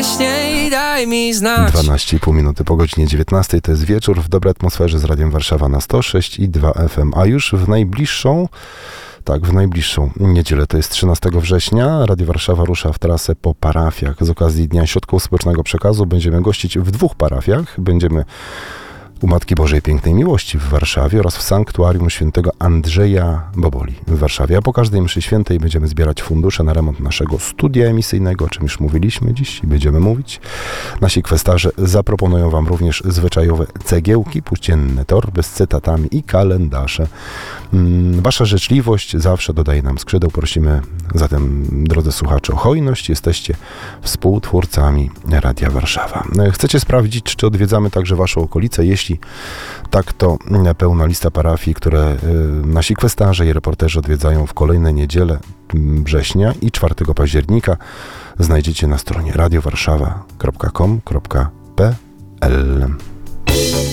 wcześniej daj mi znać. 12,5 minuty po godzinie 19. To jest wieczór w dobrej atmosferze z Radiem Warszawa na 106,2 FM. A już w najbliższą niedzielę, to jest 13 września, Radio Warszawa rusza w trasę po parafiach. Z okazji Dnia Środków Społecznego Przekazu będziemy gościć w 2 parafiach. Będziemy u Matki Bożej Pięknej Miłości w Warszawie oraz w Sanktuarium Świętego Andrzeja Boboli w Warszawie. A po każdej mszy świętej będziemy zbierać fundusze na remont naszego studia emisyjnego, o czym już mówiliśmy dziś i będziemy mówić. Nasi kwestarze zaproponują wam również zwyczajowe cegiełki, płócienne torby z cytatami i kalendarze. Wasza życzliwość zawsze dodaje nam skrzydeł. Prosimy zatem, drodzy słuchacze, o hojność. Jesteście współtwórcami Radia Warszawa. Chcecie sprawdzić, czy odwiedzamy także waszą okolicę? Jeśli tak, to pełna lista parafii, które nasi kwestarze i reporterzy odwiedzają w kolejne niedziele września i 4 października znajdziecie na stronie radiowarszawa.com.pl.